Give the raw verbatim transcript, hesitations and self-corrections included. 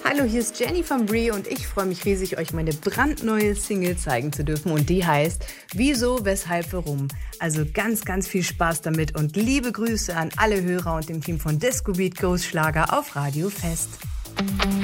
Hallo, hier ist Jenny von Brie und ich freue mich riesig, euch meine brandneue Single zeigen zu dürfen. Und die heißt Wieso, Weshalb, Warum. Also ganz, ganz viel Spaß damit und liebe Grüße an alle Hörer und dem Team von Disco Beat Goes Schlager auf Radio Fest.